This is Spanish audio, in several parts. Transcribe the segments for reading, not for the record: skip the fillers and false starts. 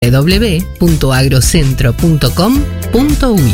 www.agrocentro.com.uy.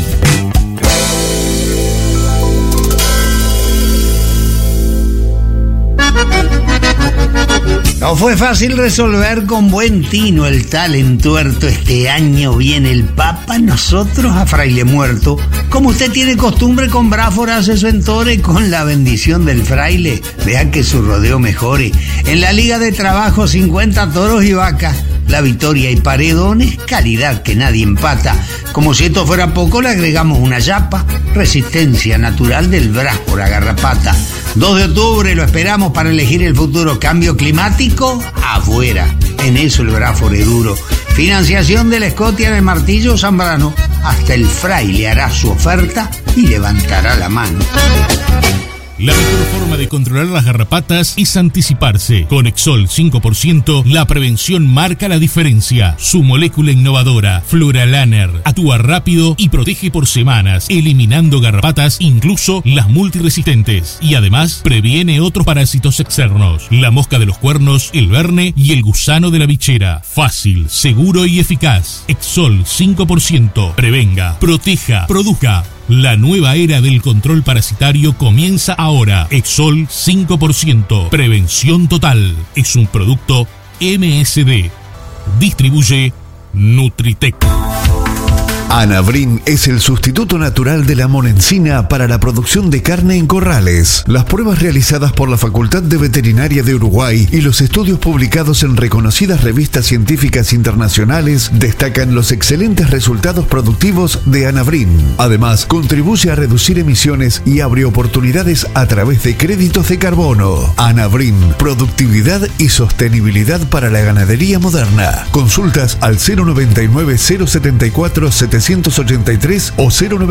No fue fácil resolver con buen tino el tal entuerto. Este año viene el Papa, nosotros a fraile muerto. Como usted tiene costumbre, con Bráfora hace su entore, con la bendición del fraile. Vea que su rodeo mejore. En la Liga de Trabajo, 50 toros y vacas. La victoria y paredones, calidad que nadie empata. Como si esto fuera poco, le agregamos una yapa. Resistencia natural del Bráfora Garrapata. 2 de octubre lo esperamos para elegir el futuro. Cambio climático, afuera. En eso el Bráfora es duro. Financiación de la Escotia del Martillo Zambrano. Hasta el fraile hará su oferta y levantará la mano. La mejor forma de controlar las garrapatas es anticiparse. Con Exol 5%, la prevención marca la diferencia. Su molécula innovadora, Fluralaner, actúa rápido y protege por semanas, eliminando garrapatas, incluso las multiresistentes. Y además, previene otros parásitos externos. La mosca de los cuernos, el verne y el gusano de la bichera. Fácil, seguro y eficaz. Exol 5%. Prevenga, proteja, produzca. La nueva era del control parasitario comienza ahora. Exol 5%. Prevención total. Es un producto MSD. Distribuye Nutritec. Anavrin es el sustituto natural de la monencina para la producción de carne en corrales. Las pruebas realizadas por la Facultad de Veterinaria de Uruguay y los estudios publicados en reconocidas revistas científicas internacionales destacan los excelentes resultados productivos de Anavrin. Además, contribuye a reducir emisiones y abre oportunidades a través de créditos de carbono. Anavrin, productividad y sostenibilidad para la ganadería moderna. Consultas al 099-074-783 o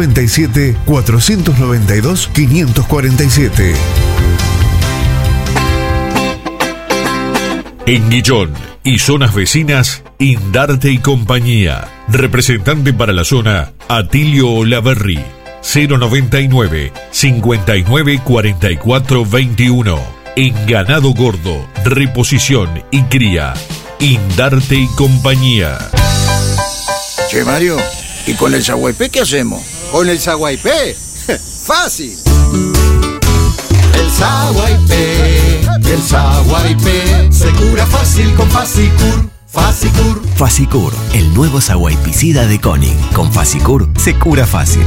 097-492-547. En Guillón y zonas vecinas, Indarte y Compañía. Representante para la zona, Atilio Olaverri. 099-594421. En ganado gordo, reposición y cría. Indarte y Compañía. Che, Mario, ¿y con el Saguaypé qué hacemos? ¿Con el Saguaypé? ¡Fácil! El Saguaypé se cura fácil con Fasicur. Fasicur, el nuevo saguaypicida de Koenig. Con Fasicur se cura fácil.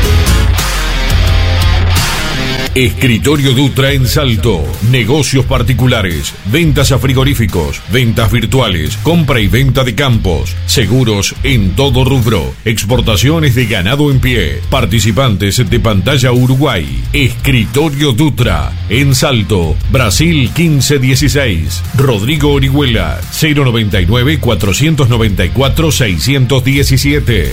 Escritorio Dutra en Salto. Negocios particulares, ventas a frigoríficos, ventas virtuales, compra y venta de campos, seguros en todo rubro, exportaciones de ganado en pie, participantes de Pantalla Uruguay. Escritorio Dutra en Salto, Brasil 1516. Rodrigo Orihuela, 099-494-617.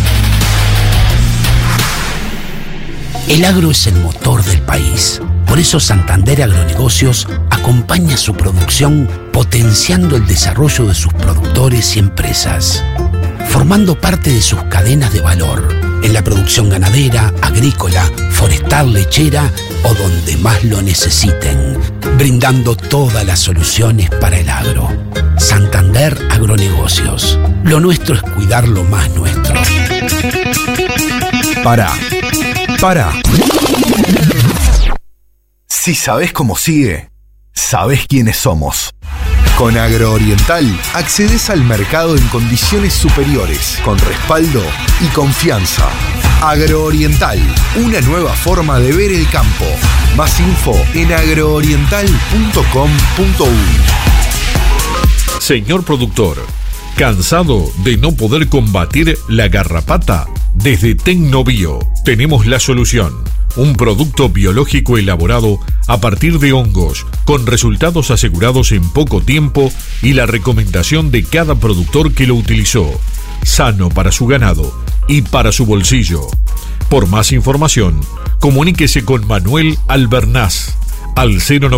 El agro es el motor del país. Por eso Santander Agronegocios acompaña su producción potenciando el desarrollo de sus productores y empresas, formando parte de sus cadenas de valor en la producción ganadera, agrícola, forestal, lechera o donde más lo necesiten, brindando todas las soluciones para el agro. Santander Agronegocios. Lo nuestro es cuidar lo más nuestro. Pará. Si sabés cómo sigue, sabés quiénes somos. Con Agrooriental accedes al mercado en condiciones superiores, con respaldo y confianza. Agrooriental, una nueva forma de ver el campo. Más info en agrooriental.com.uy. Señor productor, ¿cansado de no poder combatir la garrapata? Desde Tecnobio tenemos la solución. Un producto biológico elaborado a partir de hongos, con resultados asegurados en poco tiempo y la recomendación de cada productor que lo utilizó. Sano para su ganado y para su bolsillo. Por más información, comuníquese con Manuel Albernaz al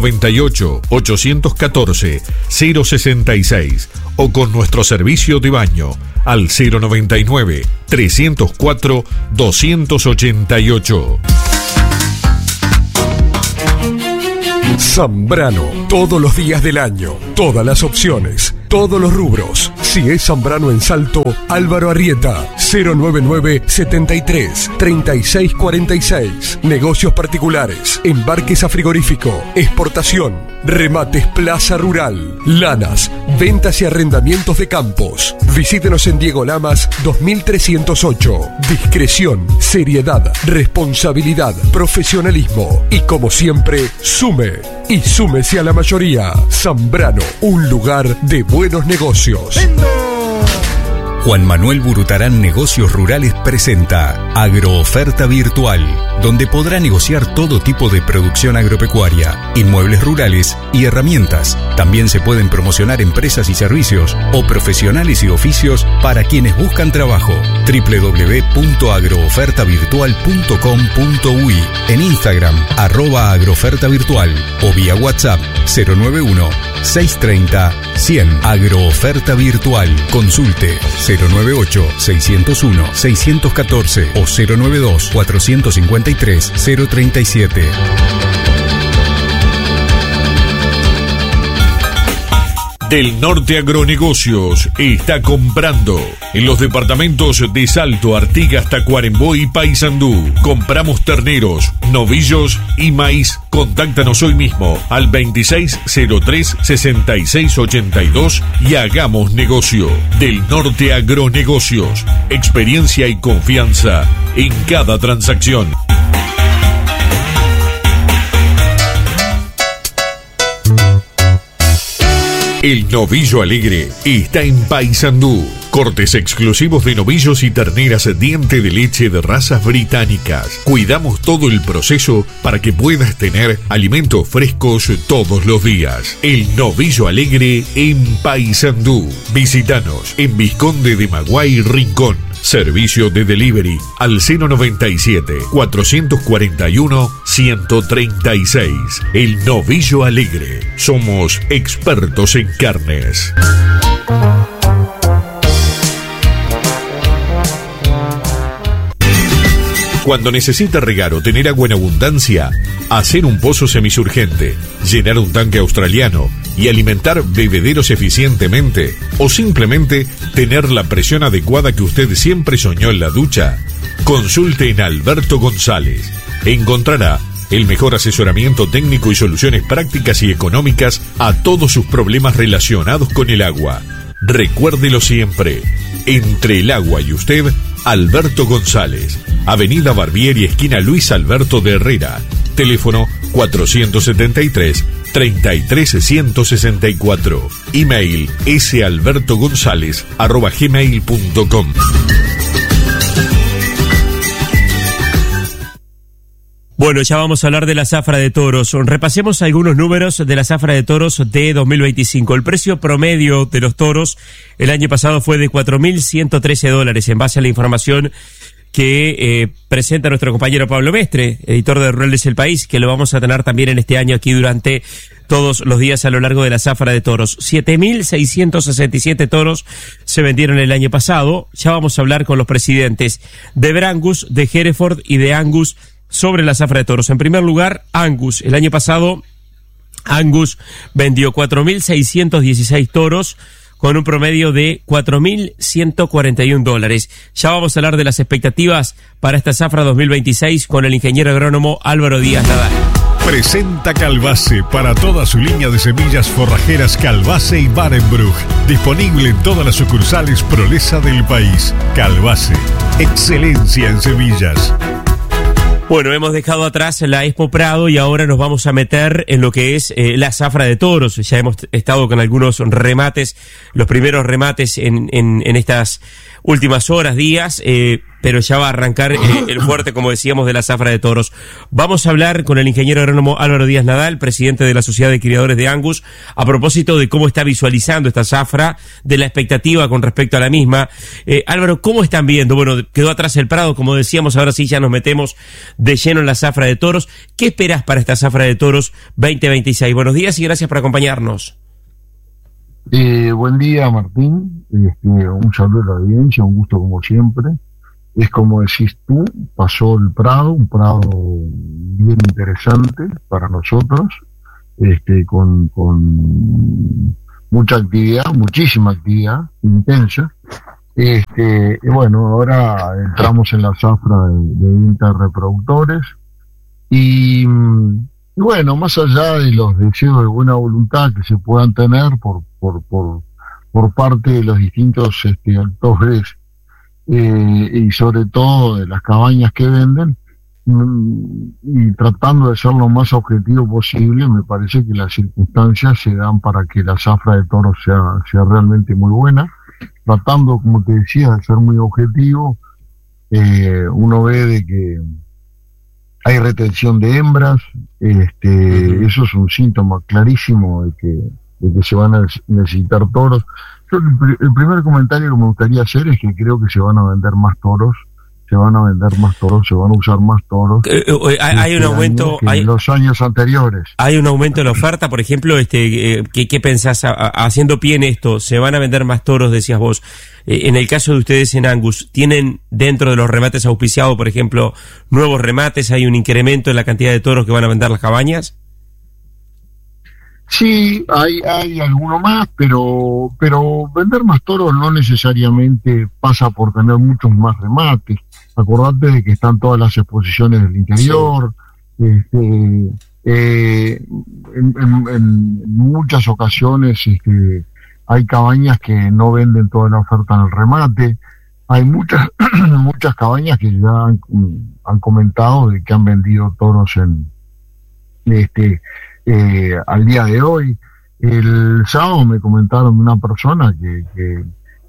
098-814-066 o con nuestro servicio de baño al 099-304-288. Zambrano, todos los días del año, todas las opciones, todos los rubros. Si es Zambrano en Salto, Álvaro Arrieta, 099 73 36 46. Negocios particulares, embarques a frigorífico, exportación, remates Plaza Rural, lanas, ventas y arrendamientos de campos. Visítenos en Diego Lamas 2308. Discreción, seriedad, responsabilidad, profesionalismo y, como siempre, sume y súmese a la mayoría. Zambrano, un lugar de buenos negocios. Juan Manuel Burutarán Negocios Rurales presenta Agrooferta Virtual, donde podrá negociar todo tipo de producción agropecuaria, inmuebles rurales y herramientas. También se pueden promocionar empresas y servicios o profesionales y oficios para quienes buscan trabajo. www.agroofertavirtual.com.uy, en Instagram @agroofertavirtual o vía WhatsApp 091 630 100. Agrooferta Virtual. Consulte 098-601-614 o 092-453-037. Del Norte Agronegocios está comprando en los departamentos de Salto, Artigas, Tacuarembó y Paysandú. Compramos terneros, novillos y maíz. Contáctanos hoy mismo al 2603-6682 y hagamos negocio. Del Norte Agronegocios, experiencia y confianza en cada transacción. El Novillo Alegre está en Paysandú. Cortes exclusivos de novillos y terneras diente de leche de razas británicas. Cuidamos todo el proceso para que puedas tener alimentos frescos todos los días. El Novillo Alegre en Paysandú. Visítanos en Vizconde de Maguay, Rincón. Servicio de delivery al 097-441-136. El Novillo Alegre. Somos expertos en carnes. Cuando necesita regar o tener agua en abundancia, hacer un pozo semisurgente, llenar un tanque australiano y alimentar bebederos eficientemente, o simplemente tener la presión adecuada que usted siempre soñó en la ducha, consulte en Alberto González. Encontrará el mejor asesoramiento técnico y soluciones prácticas y económicas a todos sus problemas relacionados con el agua. Recuérdelo siempre, entre el agua y usted, Alberto González, Avenida Barbieri, esquina Luis Alberto de Herrera, teléfono 473-33164, email salbertogonzalez@gmail.com. Bueno, ya vamos a hablar de la zafra de toros. Repasemos algunos números de la zafra de toros de 2025. El precio promedio de los toros el año pasado fue de $4.113 en base a la información que presenta nuestro compañero Pablo Mestre, editor de Rurales El País, que lo vamos a tener también en este año aquí durante todos los días a lo largo de la zafra de toros. 7.667 toros se vendieron el año pasado. Ya vamos a hablar con los presidentes de Brangus, de Hereford y de Angus sobre la zafra de toros. En primer lugar, Angus. El año pasado, Angus vendió 4.616 toros con un promedio de $4.141. Ya vamos a hablar de las expectativas para esta zafra 2026 con el ingeniero agrónomo Álvaro Díaz Nadal. Presenta Calbase para toda su línea de semillas forrajeras Calbase y Barenbruch. Disponible en todas las sucursales Prolesa del país. Calbase, excelencia en semillas. Bueno, hemos dejado atrás la Expo Prado y ahora nos vamos a meter en lo que es la zafra de toros. Ya hemos estado con algunos remates, los primeros remates en estas últimas horas, días, pero ya va a arrancar el fuerte, como decíamos, de la zafra de toros. Vamos a hablar con el ingeniero agrónomo Álvaro Díaz Nadal, presidente de la Sociedad de Criadores de Angus, a propósito de cómo está visualizando esta zafra, de la expectativa con respecto a la misma. Álvaro, ¿cómo están viendo? Bueno, quedó atrás el Prado, como decíamos, ahora sí ya nos metemos de lleno en la zafra de toros. ¿Qué esperás para esta zafra de toros 2026? Buenos días y gracias por acompañarnos. Buen día, Martín. Un saludo a la audiencia, un gusto como siempre. Es como decís tú, pasó el Prado, un Prado bien interesante para nosotros. con mucha actividad, muchísima actividad, intensa. Y bueno, ahora entramos en la zafra de venta de reproductores y bueno, más allá de los deseos de buena voluntad que se puedan tener por parte de los distintos actores y sobre todo de las cabañas que venden, y tratando de ser lo más objetivo posible, me parece que las circunstancias se dan para que la zafra de toros sea realmente muy buena. Tratando, como te decía, de ser muy objetivo, uno ve de que hay retención de hembras, eso es un síntoma clarísimo de que se van a necesitar toros. Yo, el primer comentario que me gustaría hacer es que creo que se van a vender más toros, se van a usar más toros. Hay un aumento en los años anteriores. Hay un aumento en la oferta, por ejemplo, ¿qué pensás haciendo pie en esto? ¿Se van a vender más toros, decías vos? En el caso de ustedes en Angus, ¿tienen dentro de los remates auspiciados, por ejemplo, nuevos remates? ¿Hay un incremento en la cantidad de toros que van a vender las cabañas? Sí, hay alguno más, pero vender más toros no necesariamente pasa por tener muchos más remates. Acordate de que están todas las exposiciones del interior. Sí. En muchas ocasiones hay cabañas que no venden toda la oferta en el remate. Hay muchas cabañas que ya han comentado de que han vendido toros al día de hoy. El sábado me comentaron de una persona que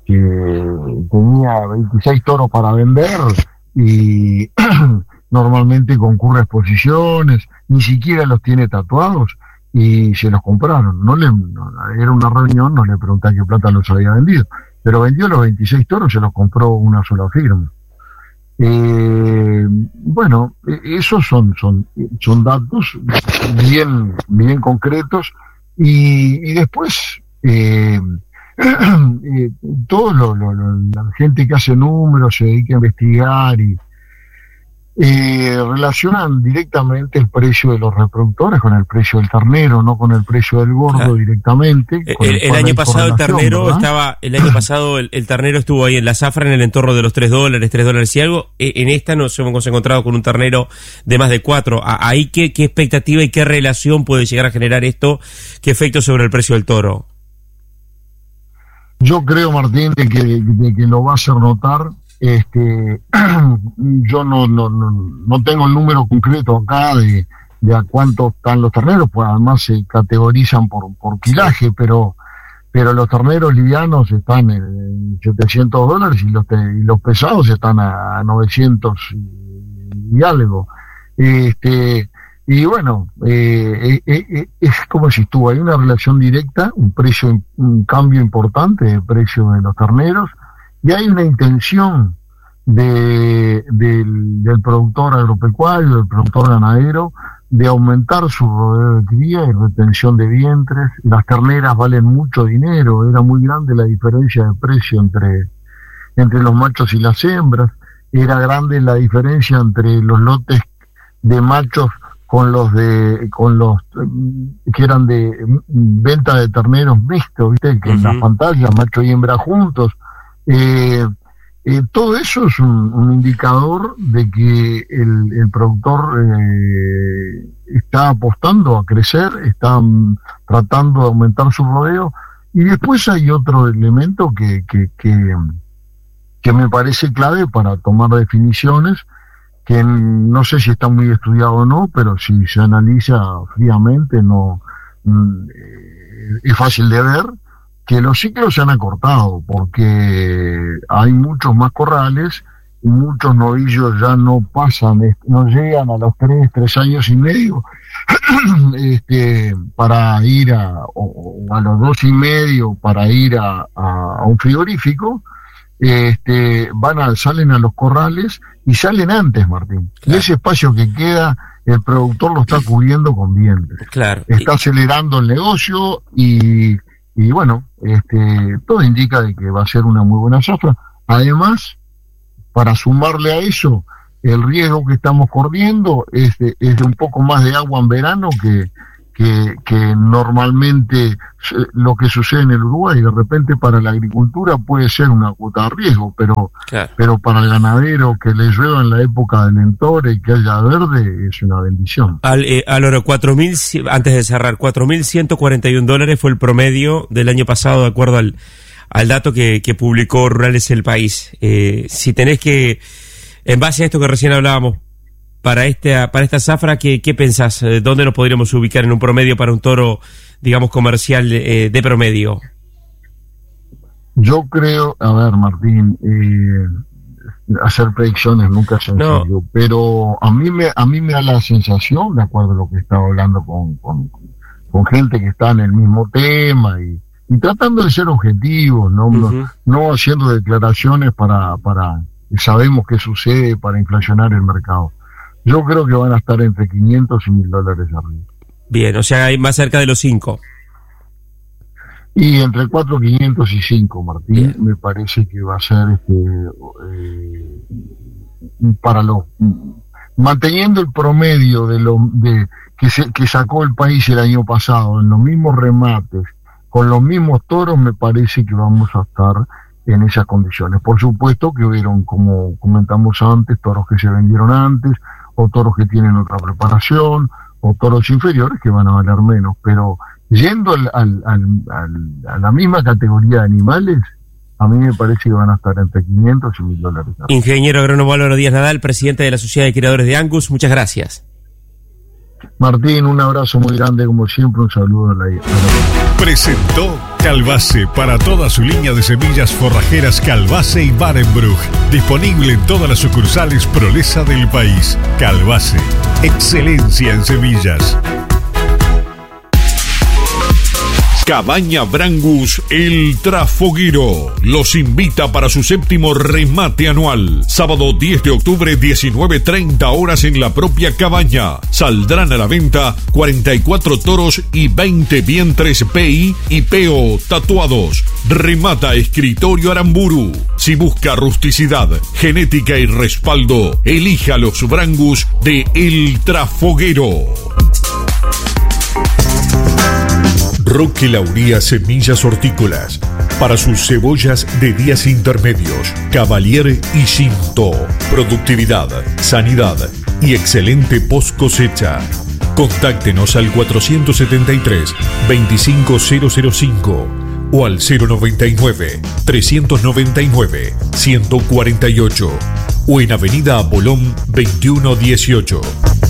tenía 26 toros para vender y normalmente concurre a exposiciones, ni siquiera los tiene tatuados y se los compraron. Era una reunión, no le pregunté a qué plata los había vendido, pero vendió los 26 toros, se los compró una sola firma. Bueno, esos son datos bien concretos y después la gente que hace números se dedica a investigar y relacionan directamente el precio de los reproductores con el precio del ternero, no con el precio del gordo directamente. El año pasado el ternero el ternero estuvo ahí en la zafra en el entorno de los $3 y algo. En esta nos hemos encontrado con un ternero de más de 4. Ahí qué expectativa y qué relación puede llegar a generar esto, qué efecto sobre el precio del toro. Yo creo, Martín, de que lo va a hacer notar. Yo no tengo el número concreto acá de a cuánto están los terneros, pues además se categorizan por kilaje, pero los terneros livianos están en $700 y los pesados están a 900 y algo. Y bueno, es como si estuvo, hay una relación directa, un cambio importante de precio de los terneros, y hay una intención del productor agropecuario, del productor ganadero, de aumentar su rodeo de cría y retención de vientres. Las terneras valen mucho dinero, era muy grande la diferencia de precio entre los machos y las hembras, era grande la diferencia entre los lotes de machos con los que eran de venta de terneros mixtos, ¿viste? Que en las pantallas, macho y hembra juntos. Todo eso es un indicador de que el productor está apostando a crecer, está tratando de aumentar su rodeo. Y después hay otro elemento que me parece clave para tomar definiciones, que no sé si está muy estudiado o no, pero si se analiza fríamente es fácil de ver que los ciclos se han acortado, porque hay muchos más corrales y muchos novillos ya no llegan a los 3 años y medio para ir a los 2 y medio para ir a un frigorífico. Salen a los corrales y salen antes, Martín. Claro. Y ese espacio que queda, el productor lo está cubriendo con vientres. Claro. Está acelerando el negocio y bueno, todo indica de que va a ser una muy buena zafra. Además, para sumarle a eso, el riesgo que estamos corriendo es de un poco más de agua en verano que que normalmente lo que sucede en el Uruguay. De repente para la agricultura puede ser una cuota de riesgo, pero para el ganadero que le llueva en la época del entore y que haya verde es una bendición. Álvaro, antes de cerrar, $4.141 fue el promedio del año pasado, de acuerdo al dato que publicó Rurales El País. Si tenés que, en base a esto que recién hablábamos, para esta zafra, ¿qué pensás? ¿Dónde nos podríamos ubicar en un promedio para un toro, digamos, comercial de promedio? Yo creo, a ver, Martín, hacer predicciones nunca es sencillo, pero a mí me da la sensación, de acuerdo a lo que estaba hablando con gente que está en el mismo tema y tratando de ser objetivos, no haciendo declaraciones para sabemos qué sucede para inflacionar el mercado. Yo creo que van a estar entre 500 y $1.000 arriba. Bien, o sea, hay más cerca de los 5. Y entre 4.500 y 5, Martín. Bien. Me parece que va a ser para los manteniendo el promedio que sacó el país el año pasado en los mismos remates, con los mismos toros, me parece que vamos a estar en esas condiciones. Por supuesto que hubieron, como comentamos antes, toros que se vendieron antes, o toros que tienen otra preparación, o toros inferiores que van a valer menos, pero yendo a la misma categoría de animales, a mí me parece que van a estar entre 500 y $1.000. Ingeniero agrónomo Álvaro Díaz Nadal, presidente de la Sociedad de Criadores de Angus, muchas gracias. Martín, un abrazo muy grande, como siempre, un saludo a la Presentó Calbase para toda su línea de semillas forrajeras Calbase y Barenbruch. Disponible en todas las sucursales Prolesa del país. Calbase, excelencia en semillas. Cabaña Brangus El Trafoguero los invita para su 7º remate anual. Sábado 10 de octubre, 19:30 horas en la propia cabaña. Saldrán a la venta 44 toros y 20 vientres PI y PO tatuados. Remata Escritorio Aramburu. Si busca rusticidad, genética y respaldo, elija los Brangus de El Trafoguero. Roque Lauría Semillas Hortícolas. Para sus cebollas de días intermedios, Cavalier y Cinto. Productividad, sanidad y excelente post cosecha. Contáctenos al 473-25005 o al 099-399-148 o en Avenida Abolón 2118.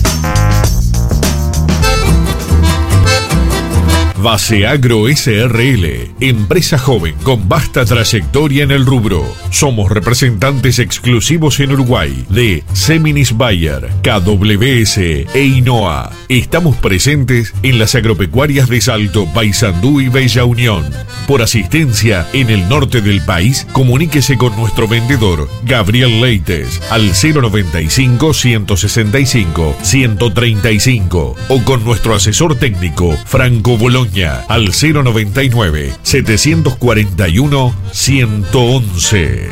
Base Agro SRL, empresa joven con vasta trayectoria en el rubro. Somos representantes exclusivos en Uruguay de Seminis Bayer, KWS e INOA. Estamos presentes en las agropecuarias de Salto, Paysandú y Bella Unión. Por asistencia en el norte del país, comuníquese con nuestro vendedor Gabriel Leites al 095-165-135 o con nuestro asesor técnico Franco Boloña al 099-741-111.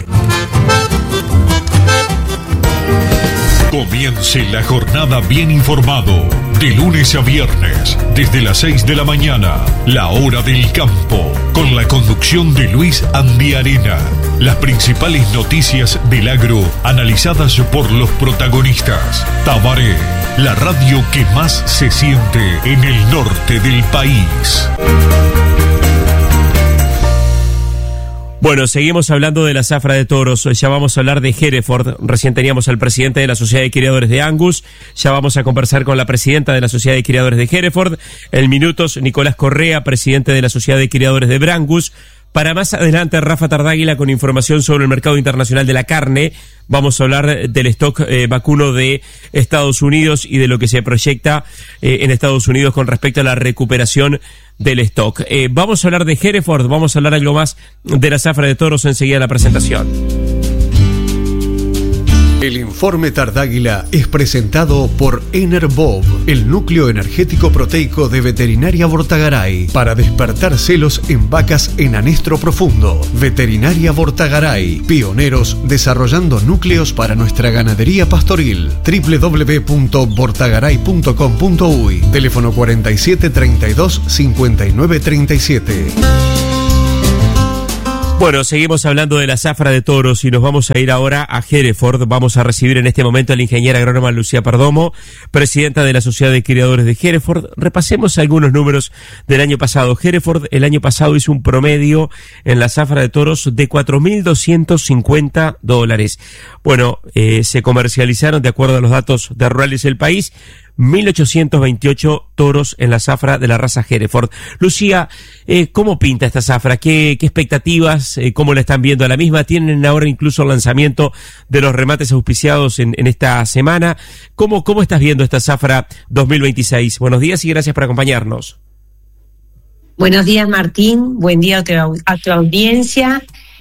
Comience la jornada bien informado, de lunes a viernes, desde las 6 de la mañana, la hora del campo, con la conducción de Luis Andiarena. Las principales noticias del agro, analizadas por los protagonistas. Tabaré, la radio que más se siente en el norte del país. Bueno, seguimos hablando de la zafra de toros, ya vamos a hablar de Hereford, recién teníamos al presidente de la Sociedad de Criadores de Angus, ya vamos a conversar con la presidenta de la Sociedad de Criadores de Hereford, en minutos Nicolás Correa, presidente de la Sociedad de Criadores de Brangus. Para más adelante, Rafa Tardáguila con información sobre el mercado internacional de la carne. Vamos a hablar del stock vacuno de Estados Unidos y de lo que se proyecta en Estados Unidos con respecto a la recuperación del stock. Vamos a hablar de Hereford, vamos a hablar algo más de la zafra de toros enseguida de la presentación. El informe Tardáguila es presentado por Enerbov, el núcleo energético proteico de Veterinaria Vortagaray, para despertar celos en vacas en anestro profundo. Veterinaria Vortagaray, pioneros desarrollando núcleos para nuestra ganadería pastoril. www.vortagaray.com.uy. Teléfono 47 32 59 37. Bueno, seguimos hablando de la zafra de toros y nos vamos a ir ahora a Hereford. Vamos a recibir en este momento a la ingeniera agrónoma Lucía Perdomo, presidenta de la Sociedad de Criadores de Hereford. Repasemos algunos números del año pasado. Hereford el año pasado hizo un promedio en la zafra de toros de $4.250. Bueno, se comercializaron, de acuerdo a los datos de Rurales del País, 1.828 toros en la zafra de la raza Hereford. Lucía, ¿cómo pinta esta zafra? ¿Qué expectativas? ¿Cómo la están viendo a la misma? ¿Tienen ahora incluso el lanzamiento de los remates auspiciados en esta semana? ¿Cómo estás viendo esta zafra 2026? Buenos días y gracias por acompañarnos. Buenos días, Martín. Buen día a tu audiencia.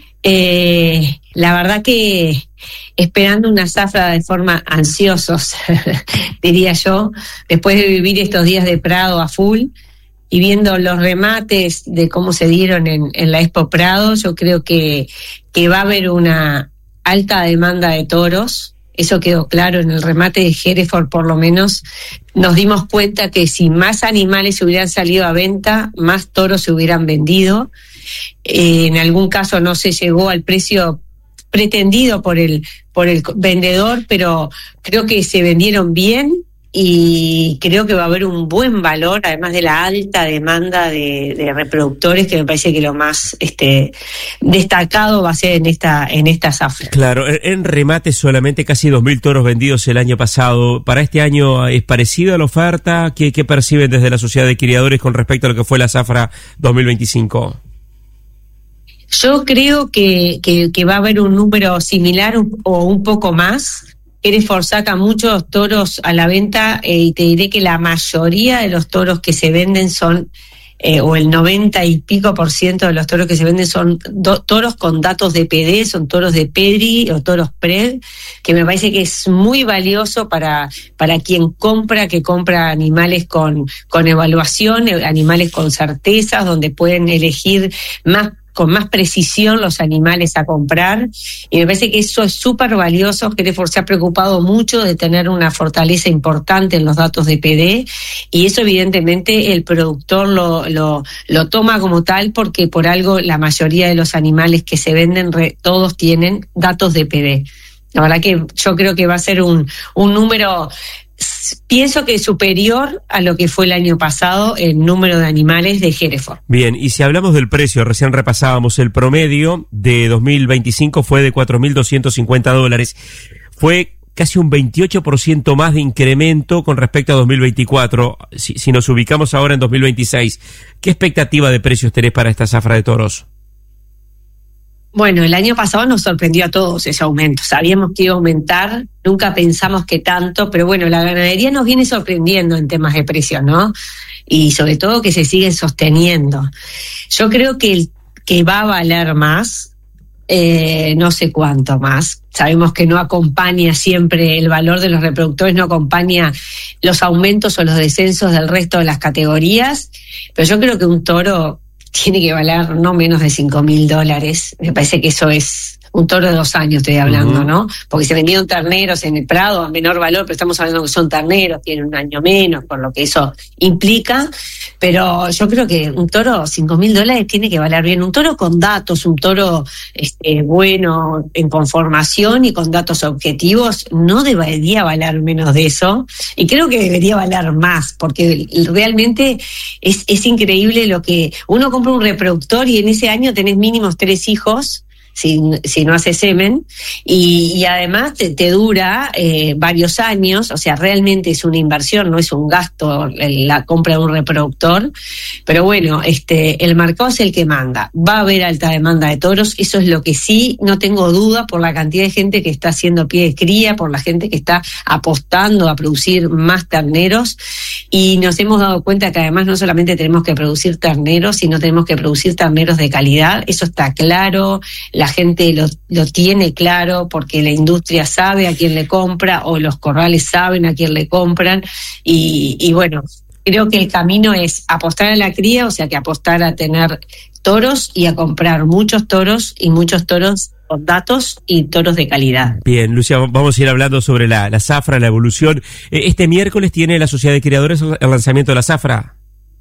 La verdad que esperando una zafra de forma ansiosos, diría yo, después de vivir estos días de Prado a full y viendo los remates de cómo se dieron en la Expo Prado, yo creo que va a haber una alta demanda de toros. Eso quedó claro en el remate de Hereford, por lo menos nos dimos cuenta que si más animales se hubieran salido a venta, más toros se hubieran vendido. En algún caso no se llegó al precio pretendido por el vendedor, pero creo que se vendieron bien y creo que va a haber un buen valor, además de la alta demanda de reproductores, que me parece que lo más destacado va a ser en esta zafra. Claro, en remate solamente casi 2.000 toros vendidos el año pasado. ¿Para este año es parecida la oferta? ¿Qué perciben desde la Sociedad de Criadores con respecto a lo que fue la zafra 2025? Yo creo que va a haber un número similar o un poco más. Hereford saca muchos toros a la venta y te diré que la mayoría de los toros que se venden son, o el 90 y pico % de los toros que se venden son toros con datos de PD, son toros de PEDRI o toros PRED, que me parece que es muy valioso para quien que compra animales con evaluación, animales con certezas, donde pueden elegir con más precisión los animales a comprar, y me parece que eso es súper valioso. Hereford se ha preocupado mucho de tener una fortaleza importante en los datos de PD, y eso evidentemente el productor lo toma como tal, porque por algo la mayoría de los animales que se venden todos tienen datos de PD. La verdad que yo creo que va a ser un número, pienso que superior a lo que fue el año pasado el número de animales de Hereford. Bien, y si hablamos del precio, recién repasábamos el promedio de 2025 fue de $4.250. Fue casi un 28% más de incremento con respecto a 2024. Si nos ubicamos ahora en 2026, ¿qué expectativa de precios tenés para esta zafra de toros? Bueno, el año pasado nos sorprendió a todos ese aumento. Sabíamos que iba a aumentar, nunca pensamos que tanto, pero bueno, la ganadería nos viene sorprendiendo en temas de precios, ¿no? Y sobre todo que se siguen sosteniendo. Yo creo que va a valer más, no sé cuánto más. Sabemos que no acompaña siempre el valor de los reproductores, no acompaña los aumentos o los descensos del resto de las categorías, pero yo creo que un toro tiene que valer no menos de $5.000. Me parece que eso es un toro de 2 años, estoy hablando, ¿no? Porque se vendieron terneros en el Prado a menor valor, pero estamos hablando que son terneros, tienen un año menos, por lo que eso implica. Pero yo creo que un toro, $5.000 tiene que valer bien. Un toro con datos, un toro bueno en conformación y con datos objetivos, no debería valer menos de eso. Y creo que debería valer más, porque realmente es increíble lo que uno compra un reproductor y en ese año tenés mínimos 3 hijos. Si no hace semen, y además te dura varios años, o sea, realmente es una inversión, no es un gasto la compra de un reproductor, pero bueno, el mercado es el que manda. Va a haber alta demanda de toros, eso es lo que sí, no tengo duda, por la cantidad de gente que está haciendo pie de cría, por la gente que está apostando a producir más terneros, y nos hemos dado cuenta que además no solamente tenemos que producir terneros, sino tenemos que producir terneros de calidad, eso está claro. La la gente lo tiene claro porque la industria sabe a quién le compra o los corrales saben a quién le compran y bueno, creo que el camino es apostar a la cría, o sea que apostar a tener toros y a comprar muchos toros y muchos toros con datos y toros de calidad. Bien, Lucía, vamos a ir hablando sobre la zafra, la evolución. Este miércoles tiene la Sociedad de Criadores el lanzamiento de la zafra.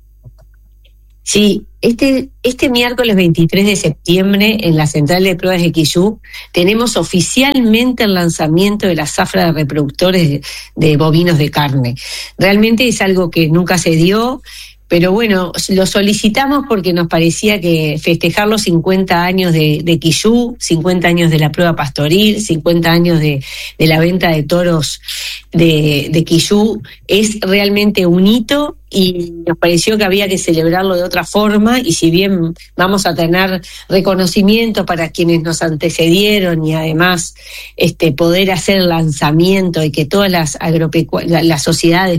Sí, este miércoles 23 de septiembre en la Central de Pruebas de Quillú tenemos oficialmente el lanzamiento de la zafra de reproductores de bovinos de carne. Realmente es algo que nunca se dio, pero bueno, lo solicitamos porque nos parecía que festejar los 50 años de Quillú, 50 años de la prueba pastoril, 50 años de la venta de toros de Quillú es realmente un hito y nos pareció que había que celebrarlo de otra forma y si bien vamos a tener reconocimiento para quienes nos antecedieron y además poder hacer el lanzamiento y que todas las sociedades,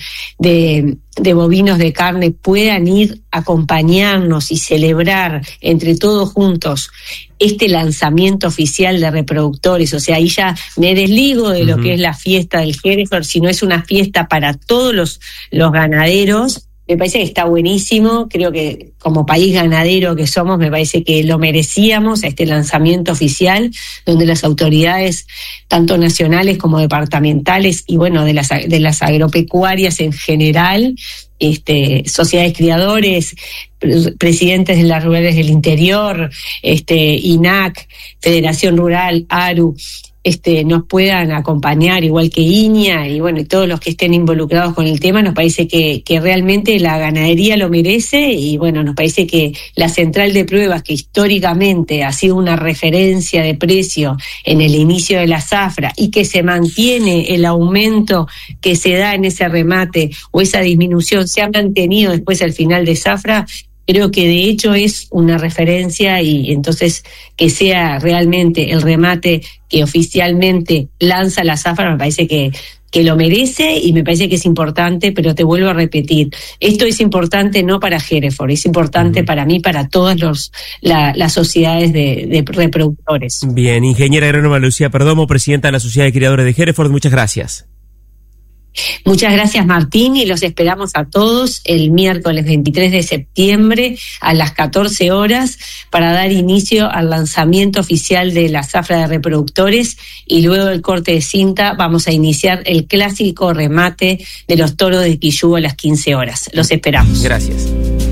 de bovinos de carne puedan ir a acompañarnos y celebrar entre todos juntos este lanzamiento oficial de reproductores, o sea, ahí ya me desligo de lo que es la fiesta del Hereford, sino es una fiesta para todos los ganaderos. Me parece que está buenísimo, creo que como país ganadero que somos, me parece que lo merecíamos a este lanzamiento oficial, donde las autoridades, tanto nacionales como departamentales, y bueno, de las agropecuarias en general, sociedades criadores, presidentes de las rurales del interior, INAC, Federación Rural, ARU, nos puedan acompañar, igual que INIA y bueno, y todos los que estén involucrados con el tema, nos parece que realmente la ganadería lo merece y bueno, nos parece que la central de pruebas, que históricamente ha sido una referencia de precio en el inicio de la zafra y que se mantiene el aumento que se da en ese remate o esa disminución se ha mantenido después al final de zafra, creo que de hecho es una referencia y entonces que sea realmente el remate que oficialmente lanza la zafra, me parece que lo merece y me parece que es importante, pero te vuelvo a repetir, esto es importante no para Hereford, es importante para mí, para todas las sociedades de reproductores. Bien, ingeniera agrónoma Lucía Perdomo, presidenta de la Sociedad de Criadores de Hereford, muchas gracias. Muchas gracias, Martín, y los esperamos a todos el miércoles 23 de septiembre a las 14 horas para dar inicio al lanzamiento oficial de la zafra de reproductores y luego del corte de cinta vamos a iniciar el clásico remate de los toros de Quillú a las 15 horas. Los esperamos. Gracias.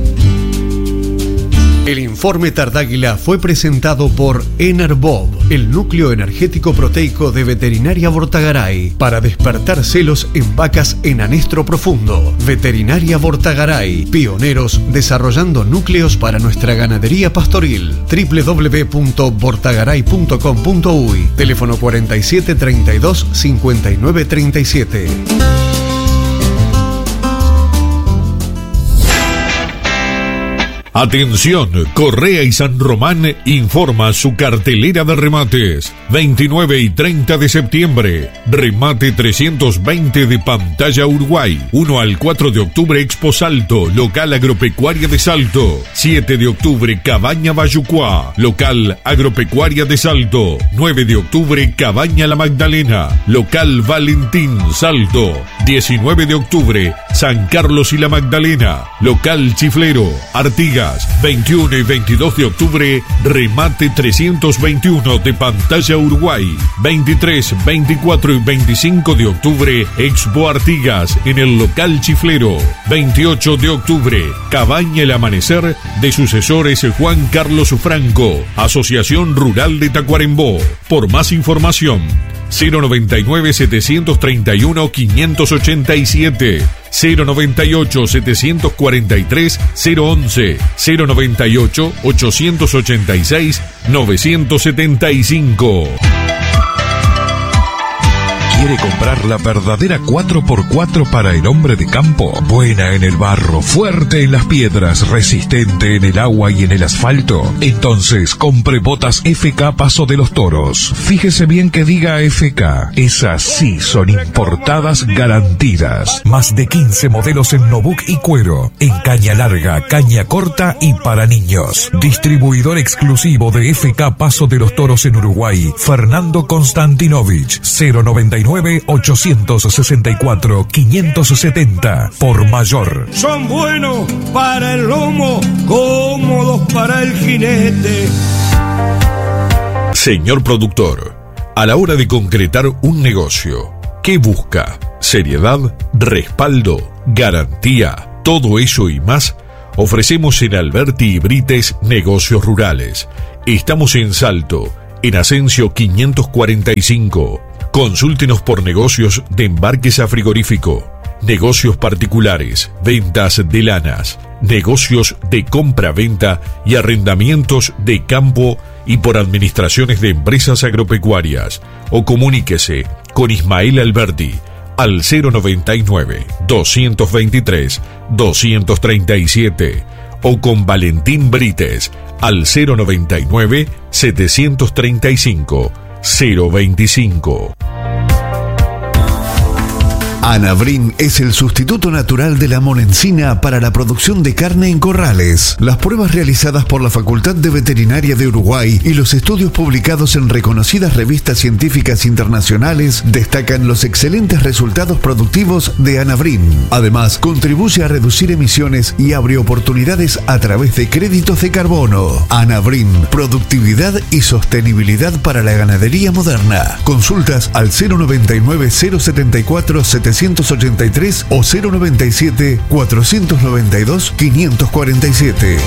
El informe Tardáguila fue presentado por Enerbob, el núcleo energético proteico de Veterinaria Vortagaray, para despertar celos en vacas en anestro profundo. Veterinaria Vortagaray, pioneros desarrollando núcleos para nuestra ganadería pastoril. www.vortagaray.com.uy, teléfono 47 32 59 37. Atención, Correa y San Román informa su cartelera de remates. 29 y 30 de septiembre, remate 320 de Pantalla Uruguay. 1 al 4 de octubre, Expo Salto, local agropecuaria de Salto. 7 de octubre, Cabaña Bayucuá, local agropecuaria de Salto. 9 de octubre, Cabaña La Magdalena, local Valentín Salto. 19 de octubre, San Carlos y La Magdalena, local Chiflero, Artigas. 21 y 22 de octubre, remate 321 de Pantalla Uruguay. 23, 24 y 25 de octubre, Expo Artigas en el local Chiflero. 28 de octubre, Cabaña El Amanecer de sucesores Juan Carlos Franco, Asociación Rural de Tacuarembó. Por más información, 099-731-587, 098-743-011, 098-886-975. quiere comprar la verdadera 4x4 para el hombre de campo? Buena en el barro, fuerte en las piedras, resistente en el agua y en el asfalto. Entonces, compre botas FK Paso de los Toros. Fíjese bien que diga FK. Esas sí son importadas garantidas. Más de 15 modelos en nubuck y cuero. En caña larga, caña corta y para niños. Distribuidor exclusivo de FK Paso de los Toros en Uruguay. Fernando Konstantinovich. 099-864-570. Por mayor. Son buenos para el lomo, cómodos para el jinete. Señor productor, a la hora de concretar un negocio, ¿qué busca? Seriedad, respaldo, garantía, todo eso y más. Ofrecemos en Alberti y Brites Negocios Rurales. Estamos en Salto, en Asensio 545. Consúltenos por negocios de embarques a frigorífico, negocios particulares, ventas de lanas, negocios de compra-venta y arrendamientos de campo y por administraciones de empresas agropecuarias. O comuníquese con Ismael Alberti al 099-223-237 o con Valentín Brites al 099-735-025. Anabrin es el sustituto natural de la monencina para la producción de carne en corrales. Las pruebas realizadas por la Facultad de Veterinaria de Uruguay y los estudios publicados en reconocidas revistas científicas internacionales destacan los excelentes resultados productivos de Anabrin. Además, contribuye a reducir emisiones y abre oportunidades a través de créditos de carbono. Anabrin, productividad y sostenibilidad para la ganadería moderna. Consultas al 099-074-783 o 097-492-547.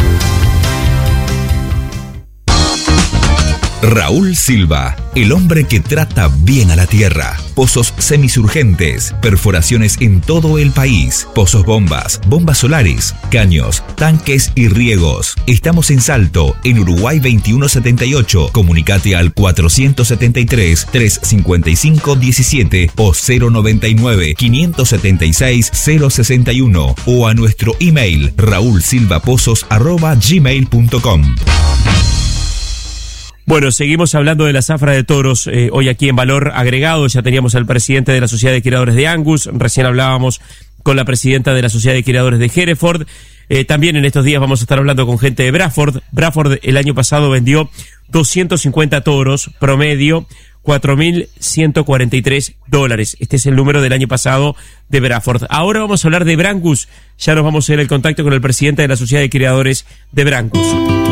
Raúl Silva, el hombre que trata bien a la tierra. Pozos semisurgentes, perforaciones en todo el país, pozos bombas, bombas solares, caños, tanques y riegos. Estamos en Salto, en Uruguay 2178. Comunicate al 473-355-17 o 099-576-061 o a nuestro email raulsilvapozos@gmail.com. Bueno, seguimos hablando de la zafra de toros, hoy aquí en Valor Agregado. Ya teníamos al presidente de la Sociedad de Criadores de Angus, recién hablábamos con la presidenta de la Sociedad de Criadores de Hereford. También en estos días vamos a estar hablando con gente de Bradford. Bradford el año pasado vendió 250 toros, promedio $4.143. Este es el número del año pasado de Bradford. Ahora vamos a hablar de Brangus. Ya nos vamos a ir al contacto con el presidente de la Sociedad de Criadores de Brangus.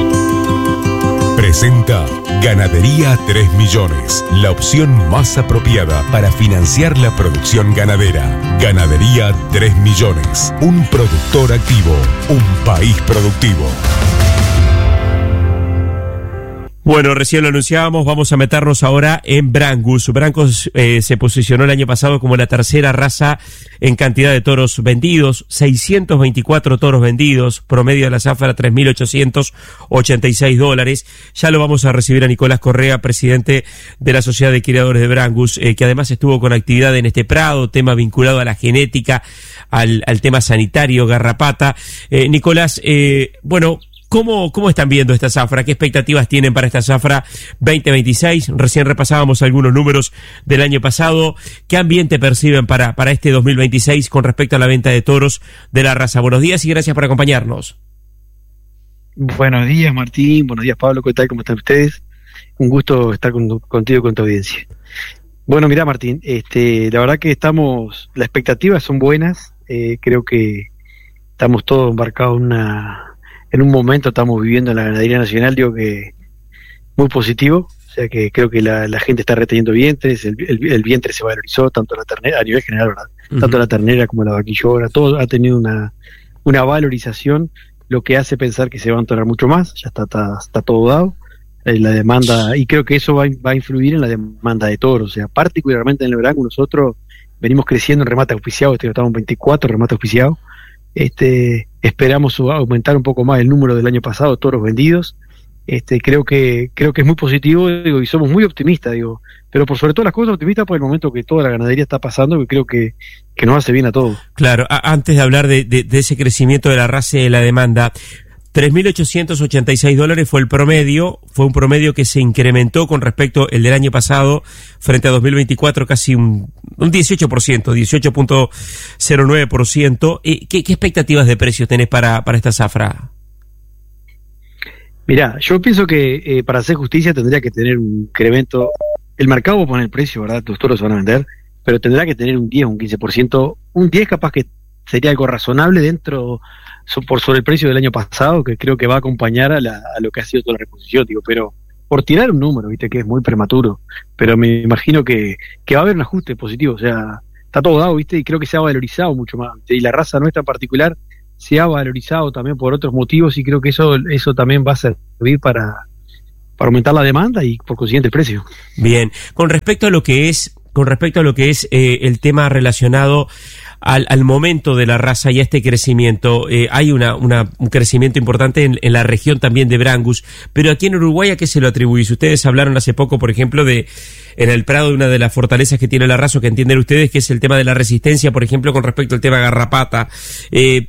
Presenta Ganadería 3 Millones, la opción más apropiada para financiar la producción ganadera. Ganadería 3 Millones, un productor activo, un país productivo. Bueno, recién lo anunciábamos, vamos a meternos ahora en Brangus. Brangus se posicionó el año pasado como la tercera raza en cantidad de toros vendidos, 624 toros vendidos, promedio de la zafra $3.886. Ya lo vamos a recibir a Nicolás Correa, presidente de la Sociedad de Criadores de Brangus, que además estuvo con actividad en este prado, tema vinculado a la genética, al tema sanitario, garrapata. Nicolás, bueno, ¿Cómo están viendo esta zafra? ¿Qué expectativas tienen para esta zafra 2026? Recién repasábamos algunos números del año pasado. ¿Qué ambiente perciben para este 2026 con respecto a la venta de toros de la raza? Buenos días y gracias por acompañarnos. Buenos días, Martín. Buenos días, Pablo. ¿Qué tal? ¿Cómo están ustedes? Un gusto estar contigo y con tu audiencia. Bueno, mira, Martín, la verdad que las expectativas son buenas. Creo que estamos todos embarcados en un momento, estamos viviendo en la ganadería nacional, digo que muy positivo, o sea que creo que la gente está reteniendo vientres, el vientre se valorizó, tanto la ternera, a nivel general, ¿verdad? Tanto la ternera como la vaquillona, todo ha tenido una valorización, lo que hace pensar que se va a entonar mucho más, ya está todo dado, la demanda, y creo que eso va a influir en la demanda de toros, o sea, particularmente en el Brangus nosotros venimos creciendo en remate auspiciado, estamos en 24 remate auspiciado. Esperamos aumentar un poco más el número del año pasado, toros vendidos, creo que es muy positivo, digo, y somos muy optimistas, digo, pero por sobre todas las cosas optimistas por el momento que toda la ganadería está pasando, que creo que nos hace bien a todos. Claro, antes de hablar de ese crecimiento de la raza y de la demanda, $3.886 fue el promedio, fue un promedio que se incrementó con respecto al del año pasado frente a 2024 casi un 18%, 18.09%. ¿Qué expectativas de precios tenés para esta zafra? Mirá, yo pienso que para hacer justicia tendría que tener un incremento. El mercado va a poner el precio, ¿verdad? Los toros se van a vender, pero tendrá que tener un 10, un 15%. Un 10 capaz que sería algo razonable dentro, por sobre el precio del año pasado, que creo que va a acompañar a lo que ha sido toda la reposición, digo, pero por tirar un número, viste, que es muy prematuro, pero me imagino que va a haber un ajuste positivo, o sea, está todo dado, viste, y creo que se ha valorizado mucho más, ¿viste? Y la raza nuestra en particular se ha valorizado también por otros motivos, y creo que eso también va a servir para aumentar la demanda y por consiguiente el precio. Bien, con respecto a lo que es el tema relacionado al momento de la raza y a este crecimiento, hay un crecimiento importante en la región también de Brangus, pero aquí en Uruguay, ¿a qué se lo atribuís? Ustedes hablaron hace poco, por ejemplo, en el Prado, de una de las fortalezas que tiene la raza, que entienden ustedes, que es el tema de la resistencia, por ejemplo, con respecto al tema garrapata. ¿Qué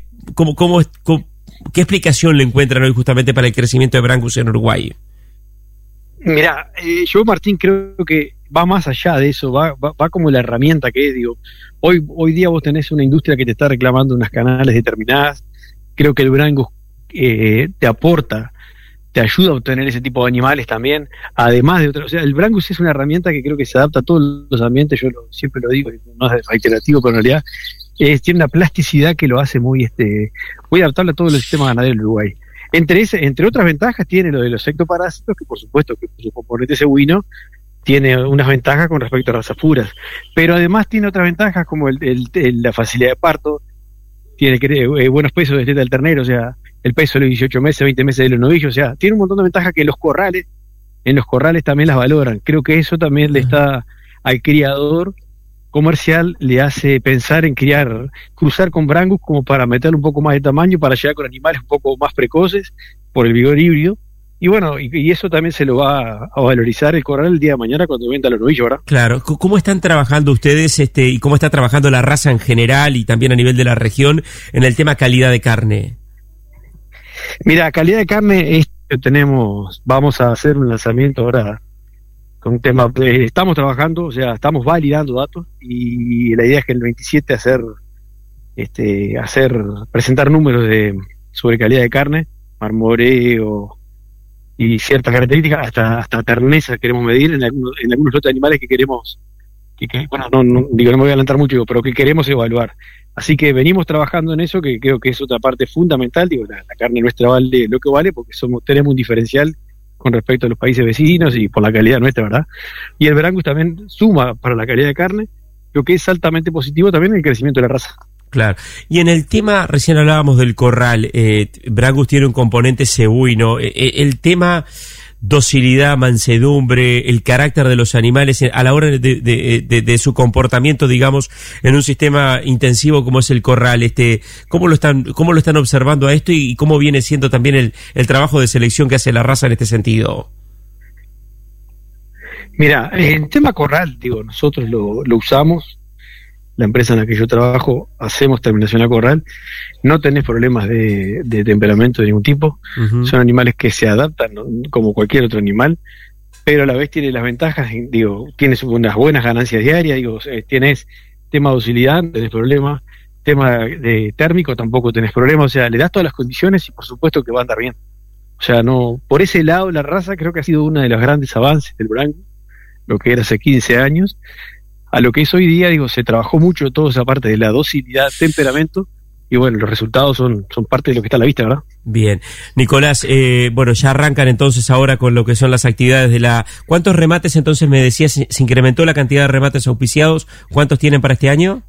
explicación le encuentran hoy justamente para el crecimiento de Brangus en Uruguay? Mirá, yo, Martín, creo que va más allá de eso, va como la herramienta que es, digo, hoy día vos tenés una industria que te está reclamando unas canales determinadas, creo que el Brangus te aporta, te ayuda a obtener ese tipo de animales también, además de otros, o sea, el Brangus es una herramienta que creo que se adapta a todos los ambientes, yo siempre lo digo, no es reiterativo, pero en realidad tiene una plasticidad que lo hace muy adaptable a todos los sistemas ganaderos del Uruguay. Entre otras ventajas tiene lo de los ectoparásitos, que por supuesto que su componente cebuino tiene unas ventajas con respecto a razas puras, pero además tiene otras ventajas como la facilidad de parto, tiene buenos pesos de teta del ternero, o sea, el peso de los 18 meses, 20 meses de los novillos, o sea, tiene un montón de ventajas que en los corrales también las valoran. Creo que eso también le está al criador comercial, le hace pensar en cruzar con Brangus como para meterle un poco más de tamaño, para llegar con animales un poco más precoces por el vigor híbrido. Y bueno, y eso también se lo va a valorizar el corral el día de mañana cuando venda los novillos, ¿verdad? Claro. ¿Cómo están trabajando ustedes y cómo está trabajando la raza en general y también a nivel de la región en el tema calidad de carne? Mira, calidad de carne vamos a hacer un lanzamiento ahora con un tema, estamos trabajando, o sea, estamos validando datos y la idea es que el 27 presentar números sobre calidad de carne, marmoreo y ciertas características, hasta terneza queremos medir en algunos lotes de animales que queremos, no me voy a adelantar mucho, pero que queremos evaluar. Así que venimos trabajando en eso, que creo que es otra parte fundamental, la carne nuestra vale lo que vale, porque tenemos un diferencial con respecto a los países vecinos y por la calidad nuestra, ¿verdad? Y el Brangus también suma para la calidad de carne, lo que es altamente positivo también el crecimiento de la raza. Claro. Y en el tema, recién hablábamos del corral, Brangus tiene un componente cebuino, el tema docilidad, mansedumbre, el carácter de los animales a la hora de su comportamiento, digamos, en un sistema intensivo como es el corral, ¿cómo lo están observando a esto y cómo viene siendo también el trabajo de selección que hace la raza en este sentido? Mira, en tema corral, nosotros lo usamos, la empresa en la que yo trabajo, hacemos terminación a corral, no tenés problemas de temperamento de ningún tipo, son animales que se adaptan, ¿no?, como cualquier otro animal, pero a la vez tiene las ventajas, tienes unas buenas ganancias diarias, tienes tema de docilidad, no tenés problema, tema de térmico tampoco tenés problema, o sea, le das todas las condiciones y por supuesto que va a andar bien. O sea, no, por ese lado la raza creo que ha sido uno de los grandes avances del Brangus, lo que era hace 15 años, a lo que es hoy día, se trabajó mucho toda esa parte de la docilidad, temperamento, y bueno, los resultados son parte de lo que está a la vista, ¿verdad? Bien. Nicolás, ya arrancan entonces ahora con lo que son las actividades ¿Cuántos remates entonces me decías, se incrementó la cantidad de remates auspiciados? ¿Cuántos tienen para este año?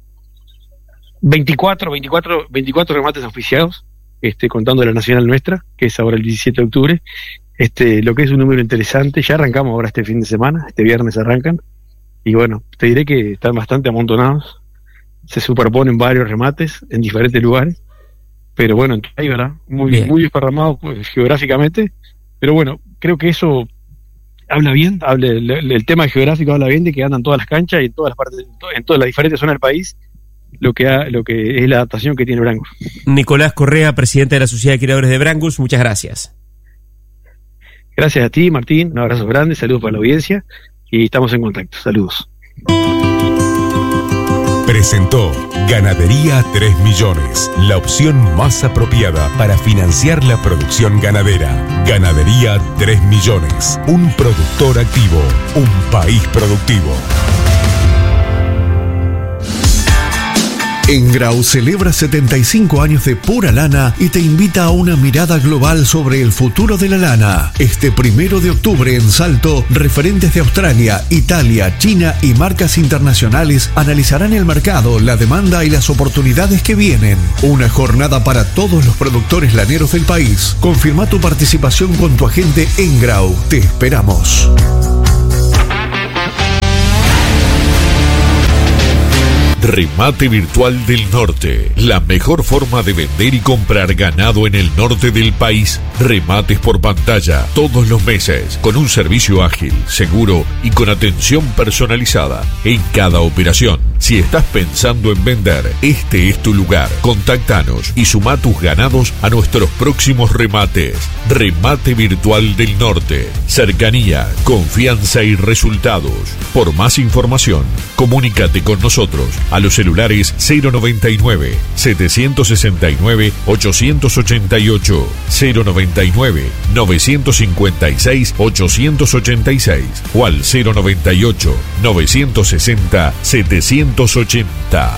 24 remates auspiciados, contando la nacional nuestra, que es ahora el 17 de octubre, lo que es un número interesante. Ya arrancamos ahora este fin de semana, este viernes arrancan, y bueno, te diré que están bastante amontonados, se superponen varios remates en diferentes lugares, pero bueno, ahí, ¿verdad? Muy esparramados, pues, geográficamente, Pero bueno, creo que eso habla bien, el tema geográfico habla bien de que andan todas las canchas y en todas las partes, en todas las diferentes zonas del país, lo que es la adaptación que tiene Brangus. Nicolás Correa, presidente de la Sociedad de Criadores de Brangus, muchas gracias. Gracias a ti, Martín, un abrazo grande, saludos para la audiencia y estamos en contacto. Saludos. Presentó Ganadería 3 Millones, la opción más apropiada para financiar la producción ganadera. Ganadería 3 Millones, un productor activo, un país productivo. Engrau celebra 75 años de pura lana y te invita a una mirada global sobre el futuro de la lana. Este 1 de octubre en Salto, referentes de Australia, Italia, China y marcas internacionales analizarán el mercado, la demanda y las oportunidades que vienen. Una jornada para todos los productores laneros del país. Confirma tu participación con tu agente Engrau. Te esperamos. Remate Virtual del Norte, la mejor forma de vender y comprar ganado en el norte del país. Remates por pantalla todos los meses, con un servicio ágil, seguro y con atención personalizada en cada operación. Si estás pensando en vender, este es tu lugar. Contáctanos y suma tus ganados a nuestros próximos remates. Remate Virtual del Norte, cercanía, confianza y resultados. Por más información, comunícate con nosotros a los celulares 099 769 888, 099 956 886 o al 098 960 780.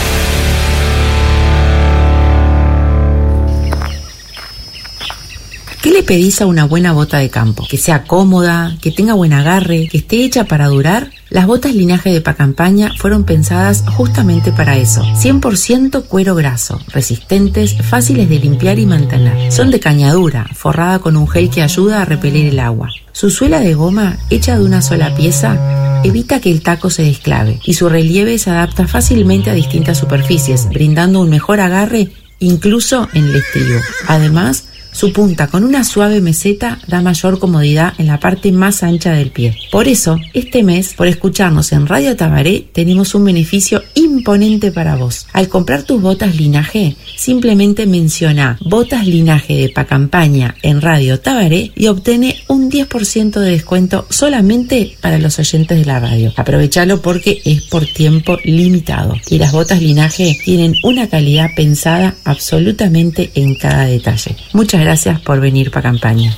¿Qué le pedís a una buena bota de campo? Que sea cómoda, que tenga buen agarre, que esté hecha para durar. Las botas linaje de Pacampaña fueron pensadas justamente para eso. 100% cuero graso, resistentes, fáciles de limpiar y mantener. Son de cañadura, forrada con un gel que ayuda a repeler el agua. Su suela de goma, hecha de una sola pieza, evita que el taco se desclave y su relieve se adapta fácilmente a distintas superficies, brindando un mejor agarre incluso en el estribo. Además, su punta con una suave meseta da mayor comodidad en la parte más ancha del pie. Por eso, este mes, por escucharnos en Radio Tabaré, tenemos un beneficio imponente para vos. Al comprar tus botas linaje, simplemente menciona Botas Linaje de Pacampaña en Radio Tabaré y obtiene un 10% de descuento solamente para los oyentes de la radio. Aprovechalo porque es por tiempo limitado. Y las botas linaje tienen una calidad pensada absolutamente en cada detalle. Muchas gracias por venir Pacampaña.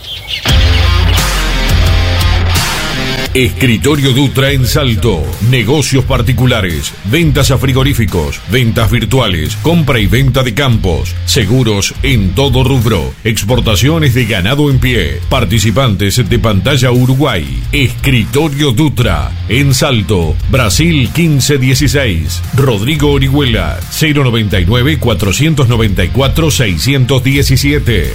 Escritorio Dutra en Salto. Negocios particulares, ventas a frigoríficos, ventas virtuales, compra y venta de campos, seguros en todo rubro, exportaciones de ganado en pie, participantes de Pantalla Uruguay. Escritorio Dutra en Salto, Brasil 1516. Rodrigo Orihuela, 099 494 617.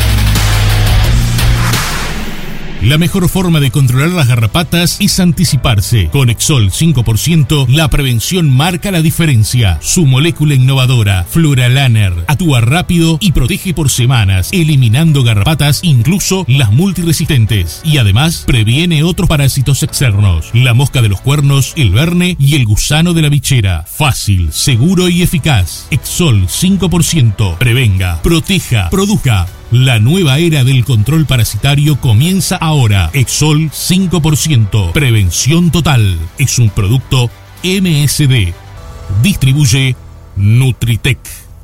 La mejor forma de controlar las garrapatas es anticiparse. Con Exol 5%, la prevención marca la diferencia. Su molécula innovadora, Fluralaner, actúa rápido y protege por semanas, eliminando garrapatas, incluso las multiresistentes. Y además, previene otros parásitos externos. La mosca de los cuernos, el verne y el gusano de la bichera. Fácil, seguro y eficaz. Exol 5%. Prevenga, proteja, produzca. La nueva era del control parasitario comienza ahora. Exol 5%. Prevención total. Es un producto MSD. Distribuye Nutritec.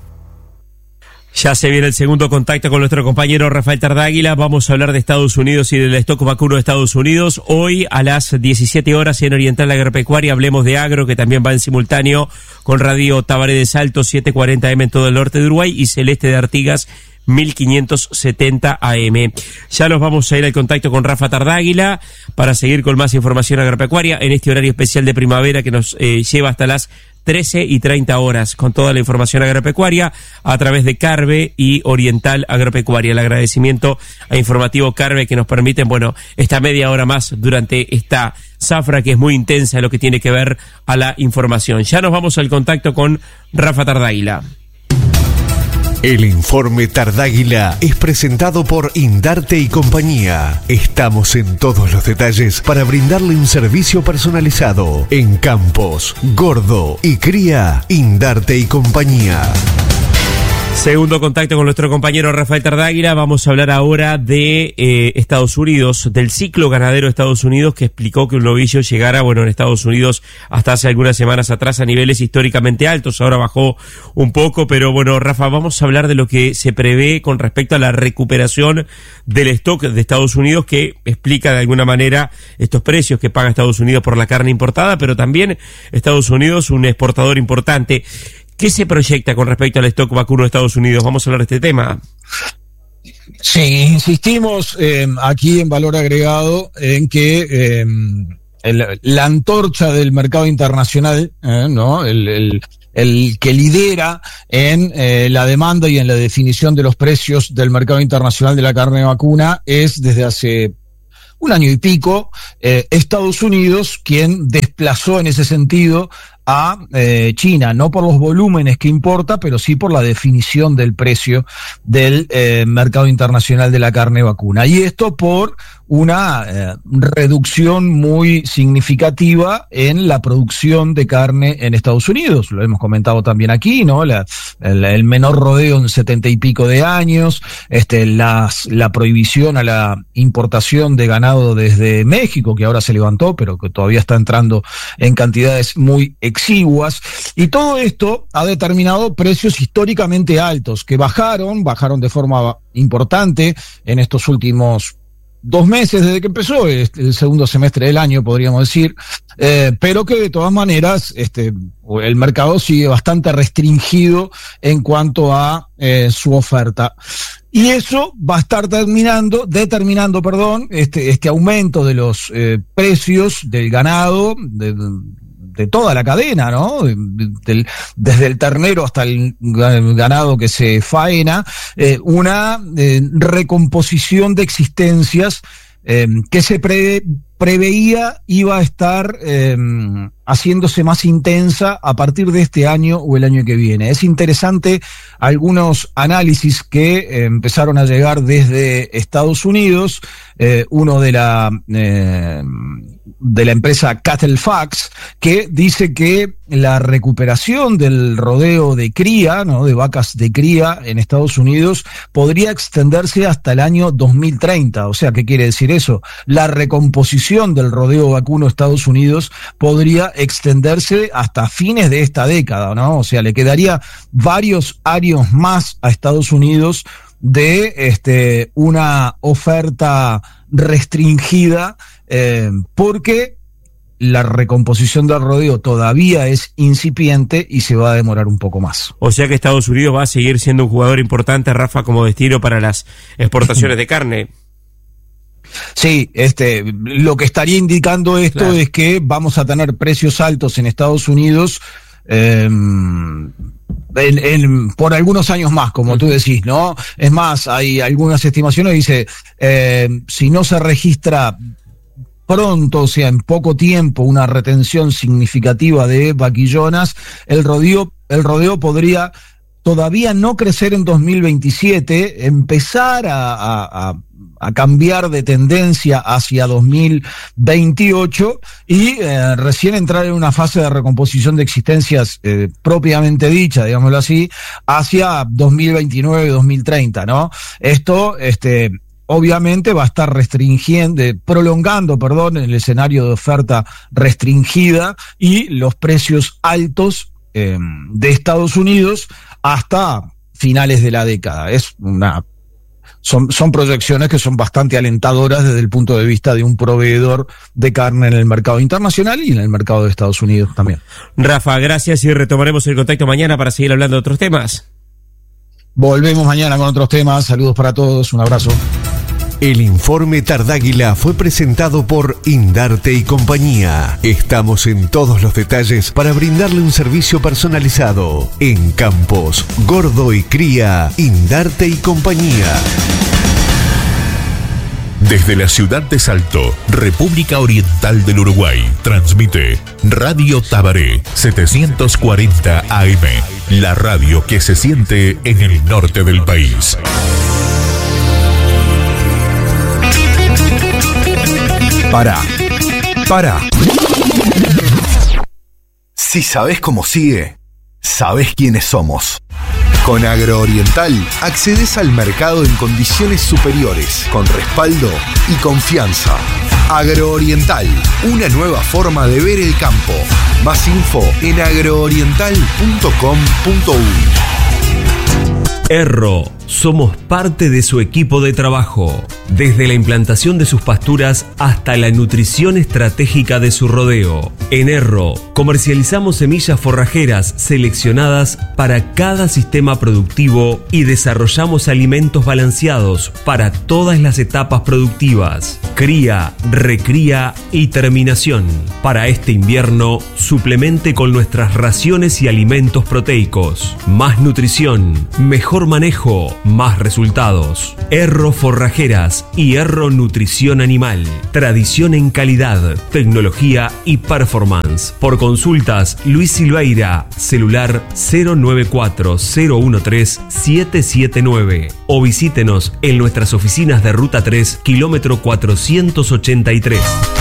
Ya se viene el segundo contacto con nuestro compañero Rafael Tardáguila. Vamos a hablar de Estados Unidos y del stock vacuno de Estados Unidos. Hoy a las 17 horas en Oriental Agropecuaria hablemos de agro, que también va en simultáneo con Radio Tabaré de Salto 740M en todo el norte de Uruguay y Celeste de Artigas 1570 AM. Ya nos vamos a ir al contacto con Rafa Tardáguila para seguir con más información agropecuaria en este horario especial de primavera que nos lleva hasta las 13:30 con toda la información agropecuaria a través de Carve y Oriental Agropecuaria. El agradecimiento a Informativo Carve que nos permiten, esta media hora más durante esta zafra que es muy intensa en lo que tiene que ver a la información. Ya nos vamos al contacto con Rafa Tardáguila. El informe Tardáguila es presentado por Indarte y Compañía. Estamos en todos los detalles para brindarle un servicio personalizado. En Campos, Gordo y Cría, Indarte y Compañía. Segundo contacto con nuestro compañero Rafael Tardáguila. Vamos a hablar ahora de Estados Unidos, del ciclo ganadero de Estados Unidos, que explicó que un novillo llegara, en Estados Unidos hasta hace algunas semanas atrás a niveles históricamente altos. Ahora bajó un poco, pero Rafa, vamos a hablar de lo que se prevé con respecto a la recuperación del stock de Estados Unidos, que explica de alguna manera estos precios que paga Estados Unidos por la carne importada, pero también Estados Unidos, un exportador importante. ¿Qué se proyecta con respecto al stock vacuno de Estados Unidos? Vamos a hablar de este tema. Sí, insistimos aquí en Valor Agregado en que la antorcha del mercado internacional, ¿no? El que lidera en la demanda y en la definición de los precios del mercado internacional de la carne vacuna es desde hace un año y pico Estados Unidos, quien desplazó en ese sentido a China, no por los volúmenes que importa, pero sí por la definición del precio del mercado internacional de la carne vacuna. Y esto por una reducción muy significativa en la producción de carne en Estados Unidos. Lo hemos comentado también aquí, ¿no? El menor rodeo en 70 y pico de años, la prohibición a la importación de ganado desde México, que ahora se levantó, pero que todavía está entrando en cantidades muy exiguas, y todo esto ha determinado precios históricamente altos, que bajaron de forma importante en estos últimos 2 meses desde que empezó el segundo semestre del año, podríamos decir, pero que de todas maneras el mercado sigue bastante restringido en cuanto a su oferta. Y eso va a estar determinando, este aumento de los precios del ganado, de toda la cadena, ¿no? Desde el ternero hasta el ganado que se faena, una recomposición de existencias que se preveía iba a estar haciéndose más intensa a partir de este año o el año que viene. Es interesante algunos análisis que empezaron a llegar desde Estados Unidos, uno de la empresa Cattlefax, que dice que la recuperación del rodeo de cría, ¿no? De vacas de cría en Estados Unidos podría extenderse hasta el año 2030. O sea, ¿qué quiere decir eso? La recomposición del rodeo vacuno de Estados Unidos podría extenderse hasta fines de esta década, ¿no? O sea, le quedaría varios años más a Estados Unidos de una oferta restringida, porque la recomposición del rodeo todavía es incipiente y se va a demorar un poco más. O sea que Estados Unidos va a seguir siendo un jugador importante, Rafa, como destino para las exportaciones de carne. Sí, lo que estaría indicando esto, claro, es que vamos a tener precios altos en Estados Unidos por algunos años más, como tú decís, ¿no? Es más, hay algunas estimaciones, dice, si no se registra pronto, o sea, en poco tiempo, una retención significativa de vaquillonas, el rodeo podría todavía no crecer en 2027, empezar a cambiar de tendencia hacia 2028 y recién entrar en una fase de recomposición de existencias propiamente dicha, digámoslo así, hacia 2029-2030, ¿no? Esto, obviamente va a estar prolongando el escenario de oferta restringida y los precios altos de Estados Unidos hasta finales de la década. Son proyecciones que son bastante alentadoras desde el punto de vista de un proveedor de carne en el mercado internacional y en el mercado de Estados Unidos también. Rafa, gracias, y retomaremos el contacto mañana para seguir hablando de otros temas. Volvemos mañana con otros temas. Saludos para todos, un abrazo. El informe Tardáguila fue presentado por Indarte y Compañía. Estamos en todos los detalles para brindarle un servicio personalizado. En Campos, Gordo y Cría, Indarte y Compañía. Desde la ciudad de Salto, República Oriental del Uruguay, transmite Radio Tabaré 740 AM, la radio que se siente en el norte del país. Para. Si sabés cómo sigue, sabés quiénes somos. Con Agrooriental accedes al mercado en condiciones superiores, con respaldo y confianza. Agrooriental, una nueva forma de ver el campo. Más info en agrooriental.com.uy. Erro, somos parte de su equipo de trabajo, desde la implantación de sus pasturas hasta la nutrición estratégica de su rodeo. En Erro, comercializamos semillas forrajeras seleccionadas para cada sistema productivo y desarrollamos alimentos balanceados para todas las etapas productivas: cría, recría y terminación. Para este invierno, suplemente con nuestras raciones y alimentos proteicos. Más nutrición, mejor manejo, más resultados. Erro Forrajeras y Erro Nutrición Animal. Tradición en calidad, tecnología y performance. Por consultas, Luis Silveira, celular 094-013-779. O visítenos en nuestras oficinas de Ruta 3, kilómetro 483.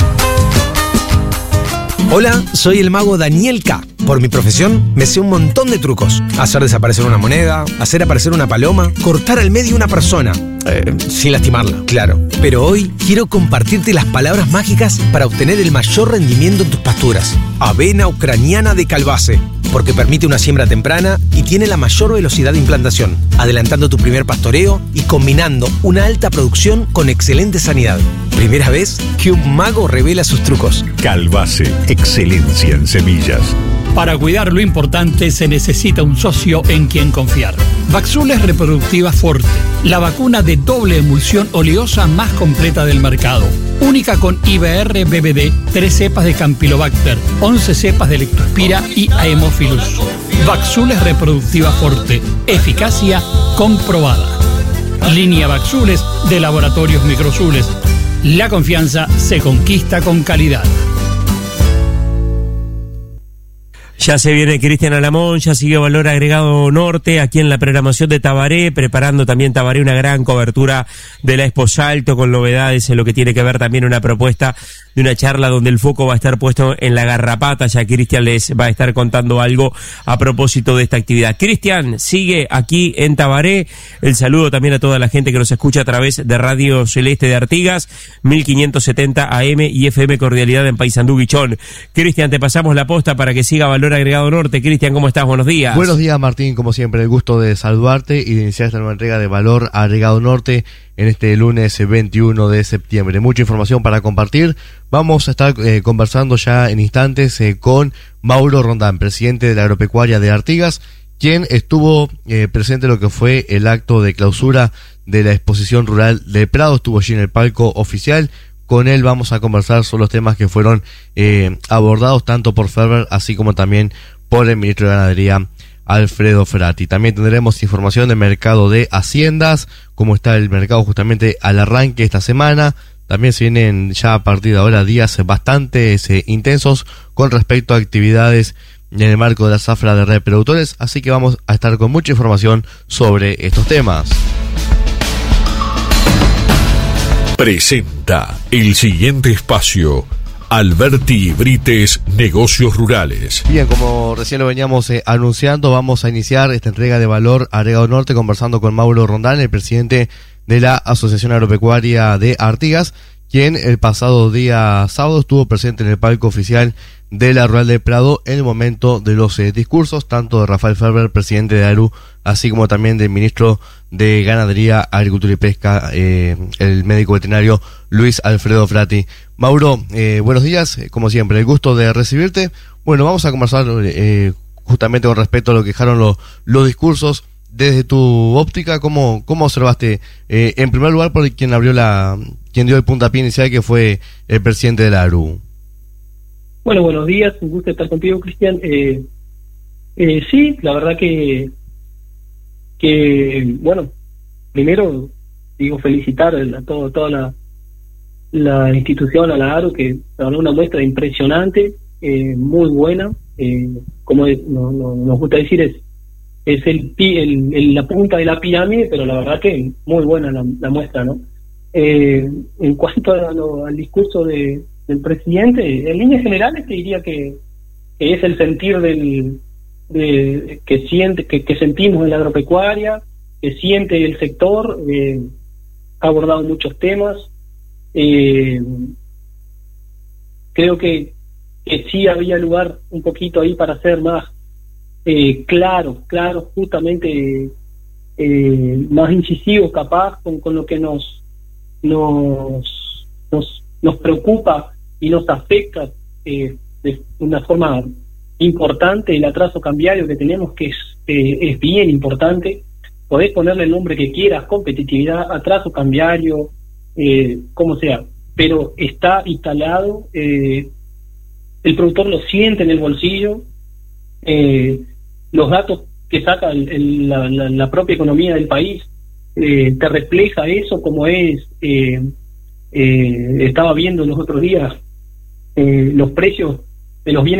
Hola, soy el mago Daniel K. Por mi profesión, me sé un montón de trucos. Hacer desaparecer una moneda, hacer aparecer una paloma, cortar al medio una persona. Sin lastimarla, claro. Pero hoy quiero compartirte las palabras mágicas para obtener el mayor rendimiento en tus pasturas. Avena ucraniana de Calbase, porque permite una siembra temprana y tiene la mayor velocidad de implantación, adelantando tu primer pastoreo y combinando una alta producción con excelente sanidad. Primera vez que un mago revela sus trucos. Calbase, excelencia en semillas. Para cuidar lo importante se necesita un socio en quien confiar. Vaxules Reproductiva Forte, la vacuna de doble emulsión oleosa más completa del mercado. Única con IBR BBD, 3 cepas de Campylobacter, 11 cepas de Lectospira y Haemophilus. Vaxules Reproductiva Forte, eficacia comprobada. Línea Vaxules de Laboratorios Microzules. La confianza se conquista con calidad. Ya se viene Cristian Alamón, ya sigue Valor Agregado Norte aquí en la programación de Tabaré, preparando también Tabaré una gran cobertura de la Expo Salto con novedades en lo que tiene que ver también una propuesta de una charla donde el foco va a estar puesto en la garrapata. Ya Cristian les va a estar contando algo a propósito de esta actividad. Cristian sigue aquí en Tabaré. El saludo también a toda la gente que nos escucha a través de Radio Celeste de Artigas, 1570 AM y FM Cordialidad en Paysandú, Guichón. Cristian, te pasamos la posta para que siga Valor Agregado Norte. Cristian, ¿cómo estás? Buenos días. Buenos días, Martín, como siempre, el gusto de saludarte y de iniciar esta nueva entrega de Valor Agregado Norte en este lunes 21 de septiembre. Mucha información para compartir. Vamos a estar conversando ya en instantes con Mauro Rondán, presidente de la Agropecuaria de Artigas, quien estuvo presente en lo que fue el acto de clausura de la exposición rural de Prado. Estuvo allí en el palco oficial. Con él vamos a conversar sobre los temas que fueron abordados tanto por Ferber así como también por el ministro de Ganadería, Alfredo Ferati. También tendremos información del mercado de haciendas, cómo está el mercado justamente al arranque esta semana. También se vienen ya a partir de ahora días bastante intensos con respecto a actividades en el marco de la zafra de reproductores, así que vamos a estar con mucha información sobre estos temas. Presenta el siguiente espacio. Alberti Brites, Negocios Rurales. Bien, como recién lo veníamos anunciando, vamos a iniciar esta entrega de Valor Agregado Norte conversando con Mauro Rondán, el presidente de la Asociación Agropecuaria de Artigas, quien el pasado día sábado estuvo presente en el palco oficial de la Rural de Prado en el momento de los discursos, tanto de Rafael Ferber, presidente de ARU, así como también del ministro de Ganadería, Agricultura y Pesca, el médico veterinario Luis Alfredo Ferati. Mauro, buenos días, como siempre, el gusto de recibirte. Bueno, vamos a conversar justamente con respecto a lo que dejaron los discursos. Desde tu óptica, ¿cómo observaste? En primer lugar, por quien dio el puntapié inicial, que fue el presidente de la ARU. Bueno, buenos días, un gusto estar contigo, Cristian. Sí, la verdad que bueno, primero digo felicitar a toda la institución, a la ARO, que da una muestra impresionante, muy buena, como nos gusta decir, es la punta de la pirámide, pero la verdad que muy buena la muestra, ¿no? En cuanto al discurso del presidente, en líneas generales te diría que es el sentir que sentimos en la agropecuaria, que siente el sector. Ha abordado muchos temas. Creo que sí había lugar un poquito ahí para ser más claro, justamente más incisivo, capaz, con lo que nos preocupa y nos afecta de una forma importante, el atraso cambiario que tenemos, que es bien importante. Podés ponerle el nombre que quieras, competitividad, atraso cambiario, como sea, pero está instalado, el productor lo siente en el bolsillo, los datos que saca la propia economía del país te refleja eso como es. Estaba viendo los otros días los precios de los bienes